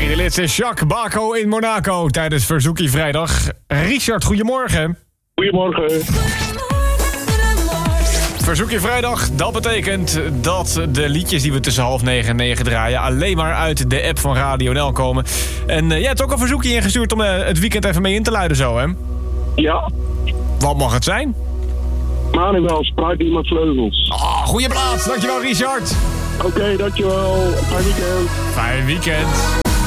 Erelitse Jacques Baco in Monaco tijdens Verzoekie Vrijdag. Richard, goedemorgen. Goedemorgen. Verzoekie Vrijdag, dat betekent dat de liedjes die we tussen 8:30 en 9 draaien alleen maar uit de app van Radio NL komen. En jij hebt ook een verzoekje ingestuurd om het weekend even mee in te luiden zo, hè? Ja. Wat mag het zijn? Manuel, Spruit met vleugels. Goeie plaats, dankjewel Richard. Oké, dankjewel. Fijn weekend. Fijn weekend.